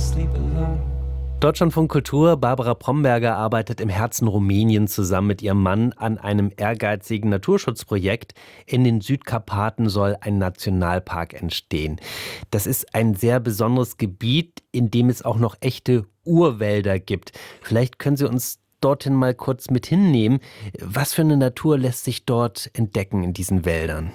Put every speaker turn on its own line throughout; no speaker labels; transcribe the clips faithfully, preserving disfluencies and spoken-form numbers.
Deutschlandfunk Kultur, Barbara Bromberger arbeitet im Herzen Rumäniens zusammen mit ihrem Mann an einem ehrgeizigen Naturschutzprojekt. In den Südkarpaten soll ein Nationalpark entstehen. Das ist ein sehr besonderes Gebiet, in dem es auch noch echte Urwälder gibt. Vielleicht können Sie uns dorthin mal kurz mit hinnehmen. Was für eine Natur lässt sich dort entdecken in diesen Wäldern?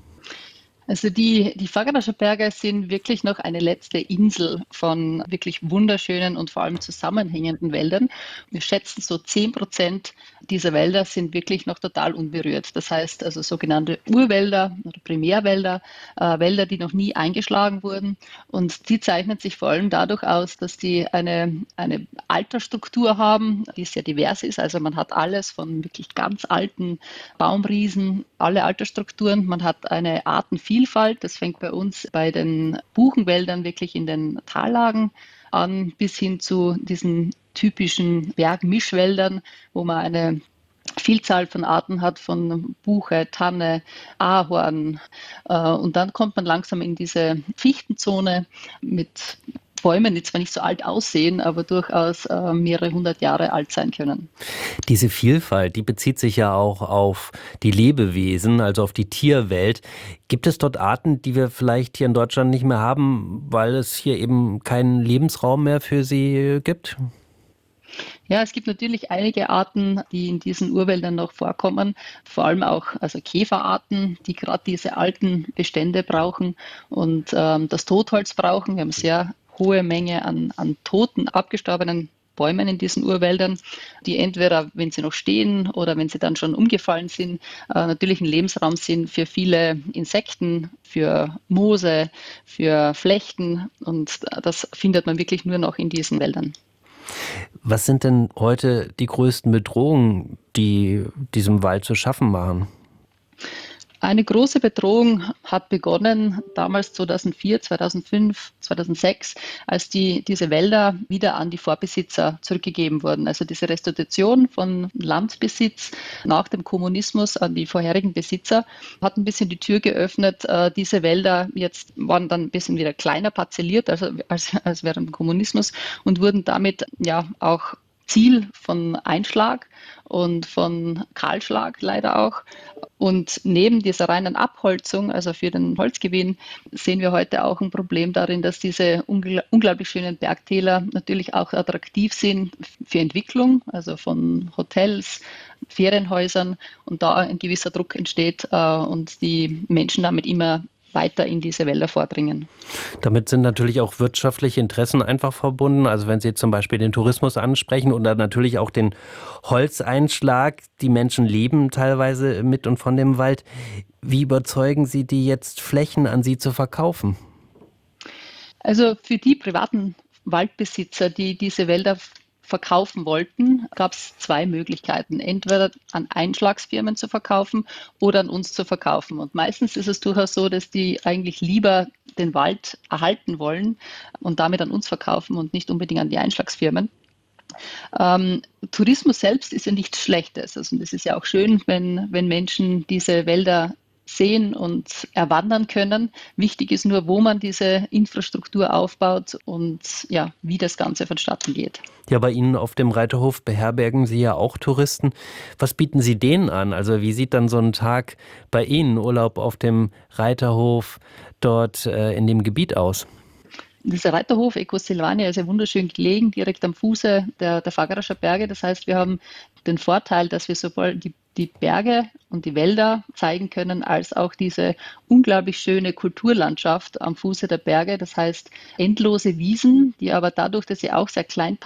Also die, die Fagerascher Berge sind wirklich noch eine letzte Insel von wirklich wunderschönen und vor allem zusammenhängenden Wäldern. Wir schätzen, so zehn Prozent dieser Wälder sind wirklich noch total unberührt. Das heißt also sogenannte Urwälder oder Primärwälder, äh, Wälder, die noch nie eingeschlagen wurden. Und die zeichnen sich vor allem dadurch aus, dass die eine, eine Altersstruktur haben, die sehr divers ist. Also man hat alles von wirklich ganz alten Baumriesen, alle Altersstrukturen. Man hat eine Artenvielfalt. Das fängt bei uns bei den Buchenwäldern wirklich in den Tallagen an, bis hin zu diesen typischen Bergmischwäldern, wo man eine Vielzahl von Arten hat, von Buche, Tanne, Ahorn. Und dann kommt man langsam in diese Fichtenzone mit Bäumen, die zwar nicht so alt aussehen, aber durchaus äh, mehrere hundert Jahre alt sein können.
Diese Vielfalt, die bezieht sich ja auch auf die Lebewesen, also auf die Tierwelt. Gibt es dort Arten, die wir vielleicht hier in Deutschland nicht mehr haben, weil es hier eben keinen Lebensraum mehr für sie gibt?
Ja, es gibt natürlich einige Arten, die in diesen Urwäldern noch vorkommen, vor allem auch also Käferarten, die gerade diese alten Bestände brauchen und ähm, das Totholz brauchen. Wir haben sehr hohe Menge an, an toten, abgestorbenen Bäumen in diesen Urwäldern, die entweder, wenn sie noch stehen oder wenn sie dann schon umgefallen sind, äh, natürlich ein Lebensraum sind für viele Insekten, für Moose, für Flechten, und das findet man wirklich nur noch in diesen Wäldern.
Was sind denn heute die größten Bedrohungen, die diesem Wald zu schaffen machen?
Eine große Bedrohung hat begonnen damals zweitausendvier, zweitausendfünf, zweitausendsechs, als die, diese Wälder wieder an die Vorbesitzer zurückgegeben wurden. Also diese Restitution von Landbesitz nach dem Kommunismus an die vorherigen Besitzer hat ein bisschen die Tür geöffnet. Diese Wälder jetzt waren dann ein bisschen wieder kleiner parzelliert also als, als während dem Kommunismus und wurden damit ja auch Ziel von Einschlag und von Kahlschlag leider auch. Und neben dieser reinen Abholzung, also für den Holzgewinn, sehen wir heute auch ein Problem darin, dass diese ungl- unglaublich schönen Bergtäler natürlich auch attraktiv sind für Entwicklung, also von Hotels, Ferienhäusern, und da ein gewisser Druck entsteht äh, und die Menschen damit immer weiter in diese Wälder vordringen.
Damit sind natürlich auch wirtschaftliche Interessen einfach verbunden. Also wenn Sie zum Beispiel den Tourismus ansprechen oder natürlich auch den Holzeinschlag. Die Menschen leben teilweise mit und von dem Wald. Wie überzeugen Sie die jetzt, Flächen an Sie zu verkaufen?
Also für die privaten Waldbesitzer, die diese Wälder verkaufen wollten, gab es zwei Möglichkeiten. Entweder an Einschlagsfirmen zu verkaufen oder an uns zu verkaufen. Und meistens ist es durchaus so, dass die eigentlich lieber den Wald erhalten wollen und damit an uns verkaufen und nicht unbedingt an die Einschlagsfirmen. Ähm, Tourismus selbst ist ja nichts Schlechtes. Also das ist ja auch schön, wenn, wenn Menschen diese Wälder sehen und erwandern können. Wichtig ist nur, wo man diese Infrastruktur aufbaut und ja, wie das Ganze vonstatten geht.
Ja, bei Ihnen auf dem Reiterhof beherbergen Sie ja auch Touristen. Was bieten Sie denen an? Also wie sieht dann so ein Tag bei Ihnen, Urlaub auf dem Reiterhof dort äh, in dem Gebiet aus?
Dieser Reiterhof Ecos Silvania ist ja wunderschön gelegen, direkt am Fuße der, der Fagerascher Berge. Das heißt, wir haben den Vorteil, dass wir sowohl die, die Berge und die Wälder zeigen können, als auch diese unglaublich schöne Kulturlandschaft am Fuße der Berge. Das heißt, endlose Wiesen, die aber dadurch, dass sie auch sehr klein